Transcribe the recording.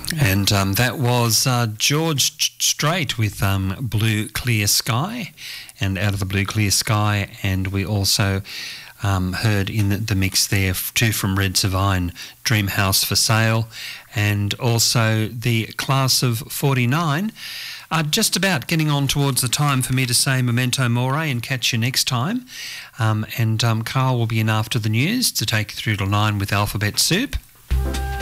And that was George Strait with Blue Clear Sky, and Out of the Blue Clear Sky. And we also heard in the mix there two from Red Savine, Dream House for Sale, and also the Class of 49. Just about getting on towards the time for me to say memento mori and catch you next time. And Carl will be in after the news to take you through to 9 with Alphabet Soup.